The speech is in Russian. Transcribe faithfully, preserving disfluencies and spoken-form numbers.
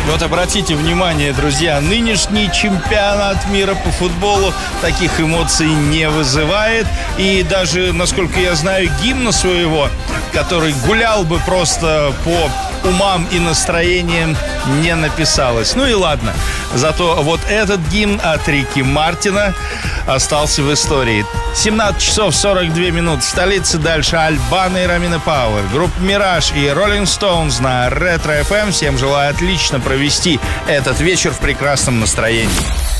Вот обратите внимание, друзья, нынешний чемпионат мира по футболу таких эмоций не вызывает. И даже, насколько я знаю, гимна своего, который гулял бы просто по умам и настроениям, не написалось. Ну и ладно. Зато вот этот гимн от Рики Мартина остался в истории. семнадцать часов сорок две минуты в столице. Дальше Албана и Ромина Пауэр, группа «Мираж» и Rolling Stones на Ретро эф эм. Всем желаю отлично провести этот вечер в прекрасном настроении.